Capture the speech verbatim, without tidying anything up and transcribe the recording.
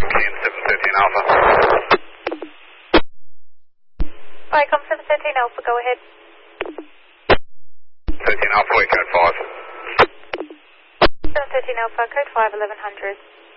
seven thirteen Alpha. Viacom seven thirteen Alpha, go ahead. thirteen Alpha, code five. seven thirteen Alpha, code five, eleven hundred.